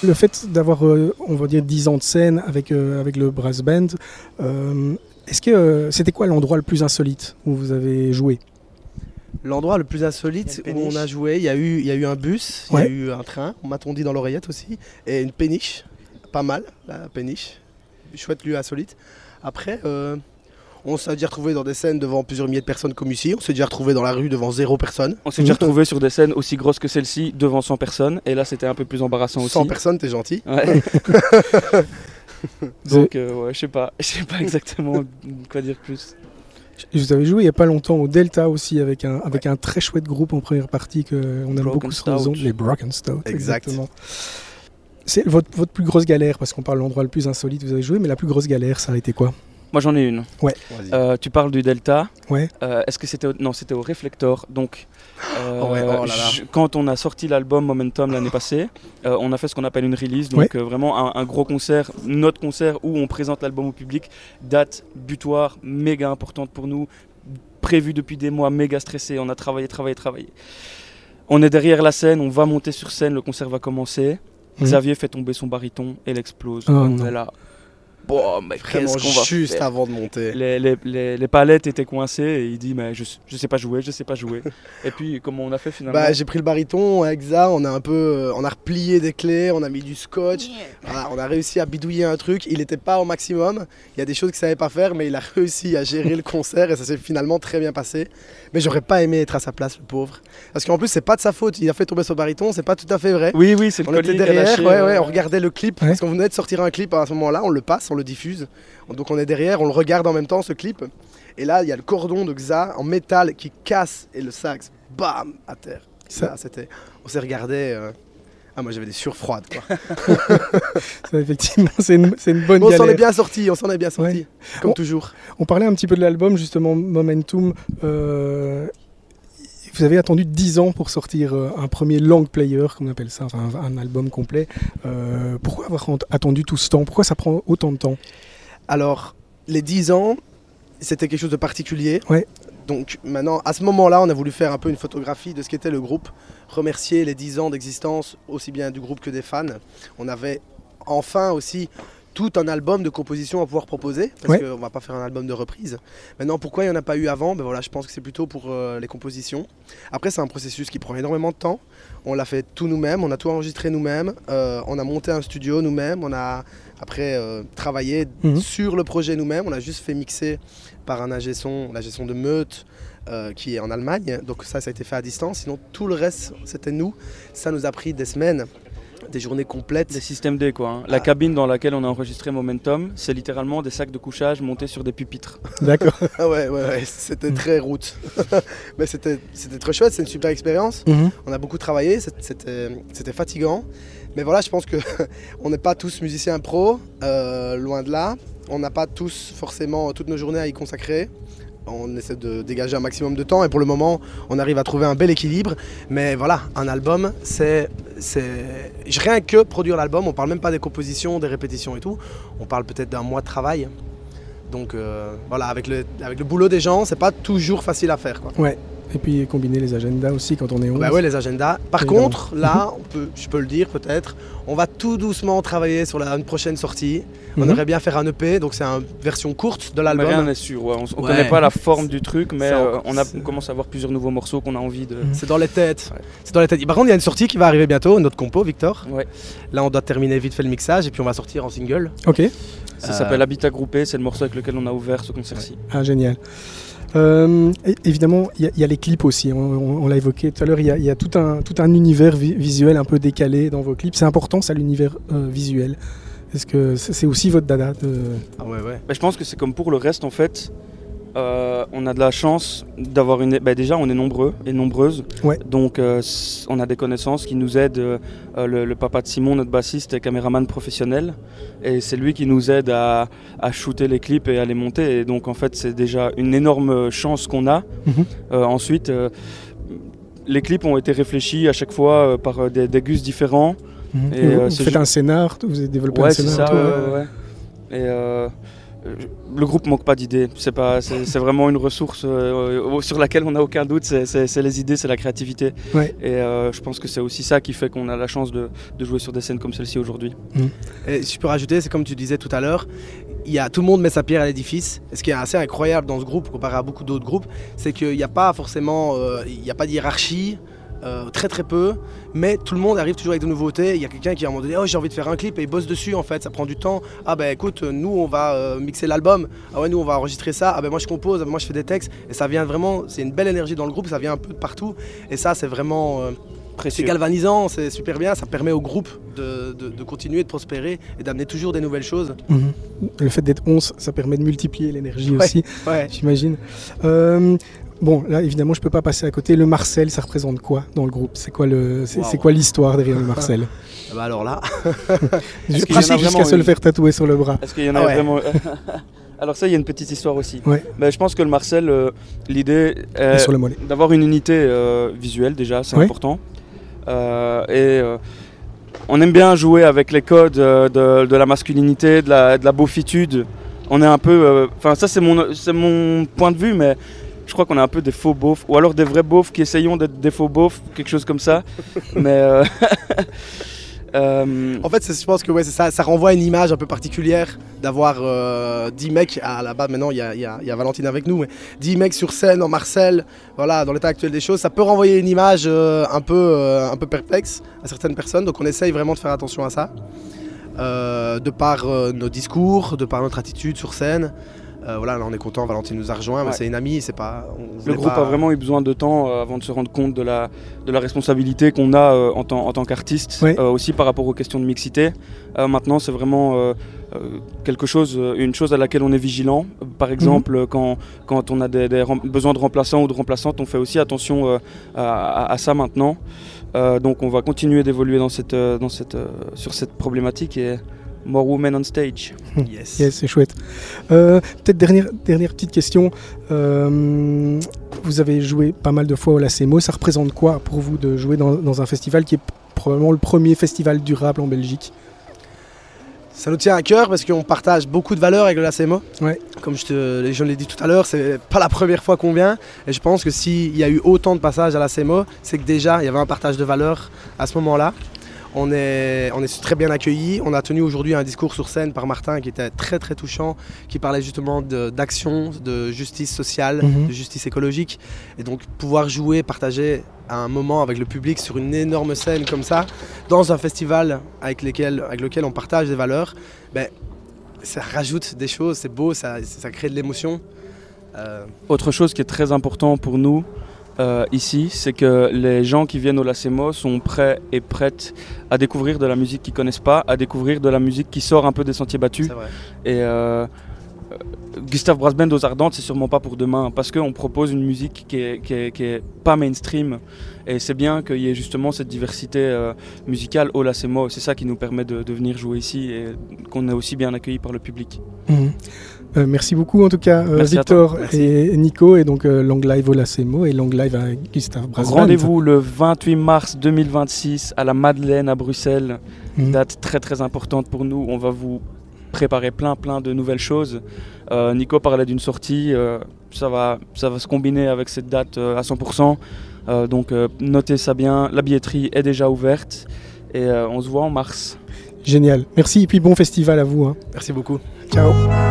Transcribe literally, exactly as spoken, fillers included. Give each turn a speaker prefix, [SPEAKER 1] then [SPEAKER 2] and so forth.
[SPEAKER 1] le fait d'avoir, euh, on va dire, dix ans de scène avec, euh, avec le brass band, euh, est-ce que euh, c'était quoi l'endroit le plus insolite où vous avez joué?
[SPEAKER 2] L'endroit le plus insolite où on a joué, il y a eu, il y a eu un bus, il ouais. y a eu un train, on m'a-t-on dit dans l'oreillette aussi, et une péniche, pas mal, la péniche, chouette lieu insolite. Après, euh, on s'est déjà retrouvé dans des scènes devant plusieurs milliers de personnes comme ici, on s'est déjà retrouvé dans la rue devant zéro personne.
[SPEAKER 3] On s'est déjà retrouvé sur des scènes aussi grosses que celle-ci devant cent personnes, et là c'était un peu plus embarrassant aussi.
[SPEAKER 2] cent personnes, t'es gentil.
[SPEAKER 3] Ouais. Donc euh, ouais, je sais pas, je sais pas exactement quoi dire plus.
[SPEAKER 1] Vous avez joué il n'y a pas longtemps au Delta aussi avec un, avec ouais. un très chouette groupe en première partie qu'on aime
[SPEAKER 3] Broken
[SPEAKER 1] beaucoup sur les ondes, les Broken Stout.
[SPEAKER 2] Exact.
[SPEAKER 1] Exactement. C'est votre, votre plus grosse galère, parce qu'on parle de l'endroit le plus insolite où vous avez joué, mais la plus grosse galère, ça a été quoi?
[SPEAKER 3] Moi j'en ai une.
[SPEAKER 1] Ouais.
[SPEAKER 3] Euh, tu parles du Delta.
[SPEAKER 1] Ouais.
[SPEAKER 3] Euh, est-ce que c'était au... non, c'était au Reflector. Donc, euh,
[SPEAKER 2] oh ouais, oh là là.
[SPEAKER 3] Je... quand on a sorti l'album Momentum l'année passée, euh, on a fait ce qu'on appelle une release, donc ouais. euh, vraiment un, un gros concert, notre concert où on présente l'album au public. Date butoir, méga importante pour nous, prévue depuis des mois, méga stressé. On a travaillé, travaillé, travaillé. On est derrière la scène, on va monter sur scène, le concert va commencer. Mmh. Xavier fait tomber son baryton et il explose.
[SPEAKER 1] Oh,
[SPEAKER 3] on
[SPEAKER 1] non.
[SPEAKER 3] est là. Bon, mais qu'est-ce qu'on va
[SPEAKER 2] juste
[SPEAKER 3] faire
[SPEAKER 2] avant de monter.
[SPEAKER 3] Les, les, les, les palettes étaient coincées et il dit mais je, je sais pas jouer, je sais pas jouer. Et puis comment on a fait finalement?
[SPEAKER 2] Bah, j'ai pris le baryton avec ça, on a un peu, on a replié des clés, on a mis du scotch, yeah. Voilà, on a réussi à bidouiller un truc. Il n'était pas au maximum, il y a des choses qu'il savait pas faire, mais il a réussi à gérer le concert et ça s'est finalement très bien passé. Mais j'aurais pas aimé être à sa place, le pauvre. Parce qu'en plus c'est pas de sa faute, il a fait tomber son baryton, c'est pas tout à fait vrai.
[SPEAKER 3] Oui oui, c'est le
[SPEAKER 2] on
[SPEAKER 3] collier
[SPEAKER 2] était derrière,
[SPEAKER 3] lâché,
[SPEAKER 2] ouais, ouais, on regardait le clip
[SPEAKER 1] ouais.
[SPEAKER 2] parce qu'on venait de sortir un clip à ce moment-là, on le passe, on le diffuse. Donc on est derrière, on le regarde en même temps ce clip. Et là il y a le cordon de Xa en métal qui casse et le sax, bam, à terre. Ça, ça c'était, on s'est regardé. Euh... Ah moi j'avais des sueurs froides quoi.
[SPEAKER 1] Ça, effectivement c'est une, c'est une bonne
[SPEAKER 2] bon, on
[SPEAKER 1] galère.
[SPEAKER 2] s'en est bien sorti, on s'en est bien sorti, ouais. Comme
[SPEAKER 1] on,
[SPEAKER 2] toujours.
[SPEAKER 1] On parlait un petit peu de l'album justement Momentum. Euh... Vous avez attendu dix ans pour sortir un premier long player, comme on appelle ça, enfin un, un album complet. Euh, pourquoi avoir attendu tout ce temps? Pourquoi ça prend autant de temps?
[SPEAKER 2] Alors, les dix ans, c'était quelque chose de particulier.
[SPEAKER 1] Ouais.
[SPEAKER 2] Donc maintenant, à ce moment-là, on a voulu faire un peu une photographie de ce qu'était le groupe, remercier les dix ans d'existence, aussi bien du groupe que des fans. On avait enfin aussi tout un album de composition à pouvoir proposer, parce ouais. qu'on ne va pas faire un album de reprise. Maintenant, pourquoi il n'y en a pas eu avant? Ben voilà, je pense que c'est plutôt pour euh, les compositions. Après, c'est un processus qui prend énormément de temps. On l'a fait tout nous-mêmes, on a tout enregistré nous-mêmes, euh, on a monté un studio nous-mêmes, on a après euh, travaillé mmh. sur le projet nous-mêmes, on a juste fait mixer par un ingé son, l'ingé son de Meute, euh, qui est en Allemagne. Donc ça, ça a été fait à distance. Sinon, tout le reste, c'était nous. Ça nous a pris des semaines. Des journées complètes.
[SPEAKER 3] Des systèmes D quoi. Hein. La ah. cabine dans laquelle on a enregistré Momentum, c'est littéralement des sacs de couchage montés sur des pupitres.
[SPEAKER 1] D'accord.
[SPEAKER 2] ouais, ouais, ouais, c'était mmh. très route. Mais c'était, c'était très chouette, c'est une super expérience.
[SPEAKER 1] Mmh.
[SPEAKER 2] On a beaucoup travaillé, c'était, c'était fatigant. Mais voilà, je pense qu'on n'est pas tous musiciens pros, euh, loin de là. On n'a pas tous forcément toutes nos journées à y consacrer. On essaie de dégager un maximum de temps et pour le moment on arrive à trouver un bel équilibre. Mais voilà, un album, c'est, c'est... rien que produire l'album, on parle même pas des compositions, des répétitions et tout. On parle peut-être d'un mois de travail. Donc euh, voilà, avec le, avec le boulot des gens, c'est pas toujours facile à faire quoi.
[SPEAKER 1] Ouais. Et puis combiner les agendas aussi quand on est onze.
[SPEAKER 2] Bah ouais, les agendas. Par évidemment. Contre, là, on peut, je peux le dire peut-être, on va tout doucement travailler sur la, une prochaine sortie. On mm-hmm. aimerait bien faire un E P, donc c'est une version courte de l'album.
[SPEAKER 3] Mais rien n'est sûr, ouais. on ne ouais. connaît pas la forme du truc, mais euh, on, a, on commence à avoir plusieurs nouveaux morceaux qu'on a envie de...
[SPEAKER 2] Mm-hmm. C'est dans les têtes. Ouais. C'est dans les têtes. Par contre, il y a une sortie qui va arriver bientôt, notre compo, Victor.
[SPEAKER 3] Ouais.
[SPEAKER 2] Là, on doit terminer vite fait le mixage et puis on va sortir en single.
[SPEAKER 1] Ok.
[SPEAKER 3] Ça euh... s'appelle Habitat Groupé, c'est le morceau avec lequel on a ouvert ce concert-ci.
[SPEAKER 1] Ah, génial. Euh, évidemment, il y, y a les clips aussi, on, on, on l'a évoqué tout à l'heure, il y, y a tout un, tout un univers vi- visuel un peu décalé dans vos clips. C'est important ça, l'univers euh, visuel. Est-ce que c'est aussi votre dada de...
[SPEAKER 2] Ah ouais, ouais.
[SPEAKER 3] Bah, je pense que c'est comme pour le reste en fait. Euh, on a de la chance d'avoir une... Bah, déjà on est nombreux et nombreuses,
[SPEAKER 1] ouais.
[SPEAKER 3] donc euh, on a des connaissances qui nous aident. Euh, le, le papa de Simon, notre bassiste, est caméraman professionnel et c'est lui qui nous aide à, à shooter les clips et à les monter, et donc en fait c'est déjà une énorme chance qu'on a. Mm-hmm. Euh, ensuite euh, les clips ont été réfléchis à chaque fois euh, par des, des gus différents.
[SPEAKER 1] Mmh. Et, et vous, euh, vous faites ju- un scénar, vous avez développé
[SPEAKER 3] ouais,
[SPEAKER 1] un scénar.
[SPEAKER 3] C'est ça,
[SPEAKER 1] tout,
[SPEAKER 3] ouais, ouais. Et euh, le groupe manque pas d'idées, c'est, pas, c'est, c'est vraiment une ressource euh, sur laquelle on n'a aucun doute, c'est, c'est, c'est les idées, c'est la créativité.
[SPEAKER 1] Ouais.
[SPEAKER 3] Et euh, je pense que c'est aussi ça qui fait qu'on a la chance de, de jouer sur des scènes comme celle-ci aujourd'hui.
[SPEAKER 2] Mmh. Et si je peux rajouter, c'est comme tu disais tout à l'heure, il y a, tout le monde met sa pierre à l'édifice. Et ce qui est assez incroyable dans ce groupe, comparé à beaucoup d'autres groupes, c'est qu'il n'y a pas forcément euh, il n'y a pas de hiérarchie. Euh, très très peu, mais tout le monde arrive toujours avec de nouveautés. Il y a quelqu'un qui à un moment donné, oh j'ai envie de faire un clip et il bosse dessus en fait, ça prend du temps. Ah ben écoute, nous on va euh, mixer l'album, ah ouais nous on va enregistrer ça, ah ben moi je compose, ah ben moi je fais des textes, et ça vient vraiment, c'est une belle énergie dans le groupe, ça vient un peu de partout, et ça c'est vraiment, euh, c'est galvanisant, c'est super bien, ça permet au groupe de, de, de continuer, de prospérer et d'amener toujours des nouvelles choses.
[SPEAKER 1] Mmh. Le fait d'être onze, ça permet de multiplier l'énergie
[SPEAKER 2] ouais,
[SPEAKER 1] aussi,
[SPEAKER 2] ouais.
[SPEAKER 1] J'imagine. Euh, Bon, là, évidemment, je ne peux pas passer à côté. Le Marcel, ça représente quoi dans le groupe? C'est quoi, le, c'est, wow. c'est quoi l'histoire derrière le Marcel?
[SPEAKER 2] Bah alors là...
[SPEAKER 1] Je sais jusqu'à se le faire tatouer sur le bras.
[SPEAKER 3] Est-ce qu'il y en a ah ouais. vraiment... Alors ça, il y a une petite histoire aussi.
[SPEAKER 1] Ouais.
[SPEAKER 3] Mais je pense que le Marcel, euh, l'idée est
[SPEAKER 1] sur le mollet.
[SPEAKER 3] D'avoir une unité euh, visuelle déjà, c'est ouais. important. Euh, et euh, on aime bien jouer avec les codes euh, de, de la masculinité, de la, de la beaufitude. On est un peu... Enfin, euh, ça, c'est mon, c'est mon point de vue, mais... Je crois qu'on est un peu des faux beaufs, ou alors des vrais beaufs qui essayons d'être des faux beaufs, quelque chose comme ça. Mais euh...
[SPEAKER 2] euh... En fait, je pense que ouais, c'est ça, ça renvoie à une image un peu particulière d'avoir euh, dix mecs, à la base maintenant il y a, y, a, y a Valentine avec nous, mais dix mecs sur scène en Marcel, voilà, dans l'état actuel des choses, ça peut renvoyer une image euh, un, peu, euh, un peu perplexe à certaines personnes, donc on essaye vraiment de faire attention à ça, euh, de par euh, nos discours, de par notre attitude sur scène. Euh, voilà, là on est content, Valentine nous a rejoint, ouais. mais c'est une amie, c'est pas...
[SPEAKER 3] Le groupe
[SPEAKER 2] pas...
[SPEAKER 3] a vraiment eu besoin de temps euh, avant de se rendre compte de la, de la responsabilité qu'on a euh, en, tant, en tant qu'artiste, oui. euh, aussi par rapport aux questions de mixité. Euh, maintenant c'est vraiment euh, euh, quelque chose, une chose à laquelle on est vigilant. Par exemple, mm-hmm. quand, quand on a des, des rem- besoin de remplaçants ou de remplaçantes, on fait aussi attention euh, à, à, à ça maintenant. Euh, donc on va continuer d'évoluer dans cette, dans cette, euh, sur cette problématique et more women on stage.
[SPEAKER 1] Yes, yes c'est chouette. Euh, peut-être dernière, dernière petite question. Euh, vous avez joué pas mal de fois au Lacemo. Ça représente quoi pour vous de jouer dans, dans un festival qui est probablement le premier festival durable en Belgique?
[SPEAKER 2] Ça nous tient à cœur parce qu'on partage beaucoup de valeurs avec le Lacemo. Ouais. Comme je, te, je l'ai dit tout à l'heure, c'est pas la première fois qu'on vient. Et je pense que s'il y a eu autant de passages à Lacemo, c'est que déjà il y avait un partage de valeurs à ce moment-là. On est, on est très bien accueillis. On a tenu aujourd'hui un discours sur scène par Martin qui était très très touchant, qui parlait justement de, d'action, de justice sociale, mmh. de justice écologique. Et donc pouvoir jouer, partager un moment avec le public sur une énorme scène comme ça, dans un festival avec, lesquels, avec lequel on partage des valeurs, ben, ça rajoute des choses, c'est beau, ça, ça crée de l'émotion.
[SPEAKER 3] Euh... Autre chose qui est très important pour nous, Euh, ici, c'est que les gens qui viennent au Lacemo sont prêts et prêtes à découvrir de la musique qu'ils ne connaissent pas, à découvrir de la musique qui sort un peu des sentiers battus.
[SPEAKER 2] C'est vrai.
[SPEAKER 3] Et euh, Gustav Brass Band aux Ardentes, c'est sûrement pas pour demain, parce qu'on propose une musique qui est, qui est, qui est pas mainstream. Et c'est bien qu'il y ait justement cette diversité euh, musicale au Lacemo. C'est ça qui nous permet de, de venir jouer ici et qu'on est aussi bien accueillis par le public.
[SPEAKER 1] Mmh. Euh, merci beaucoup en tout cas euh, Victor et Nico, et donc euh, Long Live au Lacemo et Long Live à Gustav Brass Band.
[SPEAKER 3] Rendez-vous le vingt-huit mars deux mille vingt-six à la Madeleine à Bruxelles, mmh. date très très importante pour nous. On va vous préparer plein plein de nouvelles choses. Euh, Nico parlait d'une sortie, euh, ça, va, ça va se combiner avec cette date euh, à cent pour cent, euh, donc euh, notez ça bien, la billetterie est déjà ouverte et euh, on se voit en mars.
[SPEAKER 1] Génial, merci et puis bon festival à vous. Hein.
[SPEAKER 2] Merci beaucoup.
[SPEAKER 1] Ciao.